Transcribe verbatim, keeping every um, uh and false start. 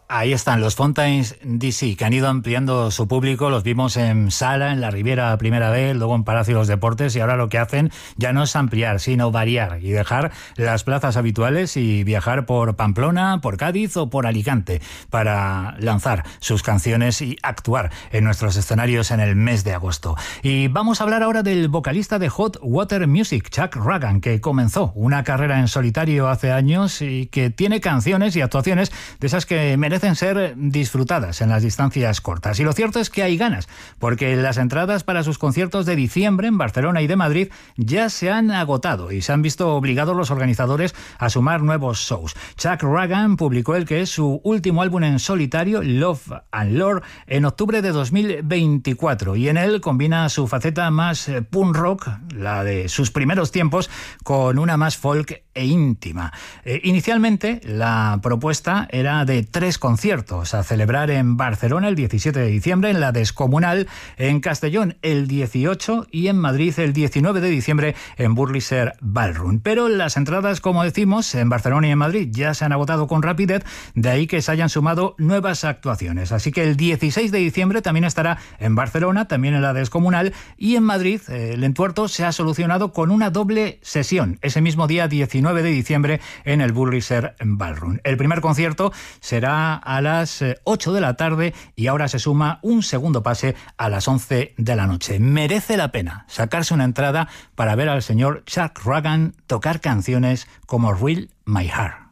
Ahí están los Fontaines D C, que han ido ampliando su público. Los vimos en Sala, en la Riviera primera vez, luego en Palacio de los Deportes, y ahora lo que hacen ya no es ampliar, sino variar y dejar las plazas habituales y viajar por Pamplona, por Cádiz o por Alicante para lanzar sus canciones y actuar en nuestros escenarios en el mes de agosto. Y vamos a hablar ahora del vocalista de Hot Water Music, Chuck Ragan, que comenzó una carrera en solitario hace años y que tiene canciones y actuaciones de esas que merecen merecen ser disfrutadas en las distancias cortas. Y lo cierto es que hay ganas, porque las entradas para sus conciertos de diciembre en Barcelona y de Madrid ya se han agotado y se han visto obligados los organizadores a sumar nuevos shows. Chuck Ragan publicó el que es su último álbum en solitario, Love and Lore, en octubre de dos mil veinticuatro, y en él combina su faceta más punk rock, la de sus primeros tiempos, con una más folk e íntima. Eh, inicialmente la propuesta era de tres conciertos a celebrar en Barcelona el diecisiete de diciembre, en la Descomunal, en Castellón el dieciocho y en Madrid el diecinueve de diciembre en Burliser Ballroom. Pero las entradas, como decimos, en Barcelona y en Madrid ya se han agotado con rapidez, de ahí que se hayan sumado nuevas actuaciones. Así que el dieciséis de diciembre también estará en Barcelona, también en la Descomunal, y en Madrid eh, el entuerto se ha solucionado con una doble sesión, ese mismo día diecinueve de diciembre en el Burliser Ballroom. El primer concierto será a las ocho de la tarde y ahora se suma un segundo pase a las once de la noche. Merece la pena sacarse una entrada para ver al señor Chuck Ragan tocar canciones como Real My Heart.